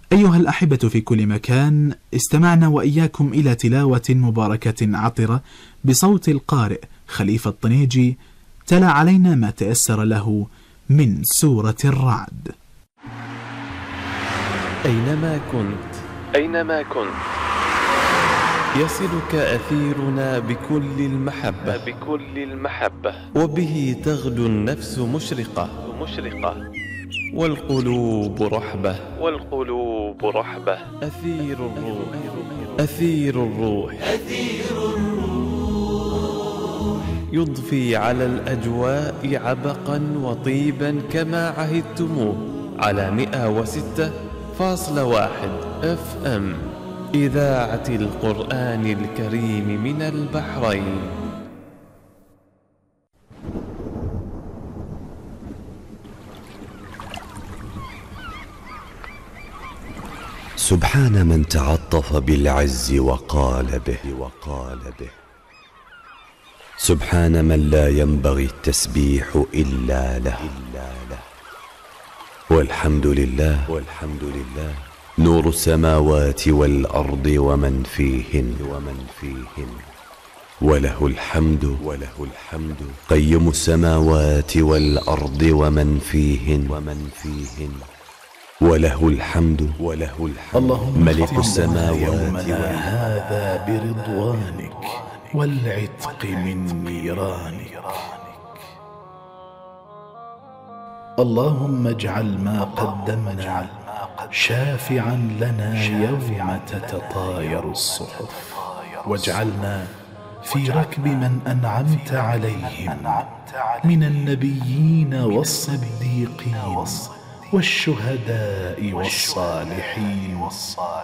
أيها الأحبة في كل مكان، استمعنا وإياكم إلى تلاوة مباركة عطرة بصوت القارئ خليفة الطنيجي، تلا علينا ما تيسر له من سورة الرعد. أينما كنت يصلك أثيرنا بكل المحبة وبه تغدو النفس مشرقة والقلوب رحبة أثير الروح يضفي على الأجواء عبقا وطيبا كما عهدتموه على 106.1 FM إذاعة القرآن الكريم من البحرين. سبحان من تعطف بالعز وقال به، سبحان من لا ينبغي التسبيح إلا له، والحمد لله نور السماوات والأرض ومن فيهن، وله الحمد قيم السماوات والأرض ومن فيهن، وله الحمد ملك السماوات هذا برضوانك والعتق من نيرانك. اللهم اجعل ما قدمنا شافعا لنا يوم تتطاير الصحف، واجعلنا في ركب من أنعمت عليهم من النبيين والصديقين والشهداء والصالحين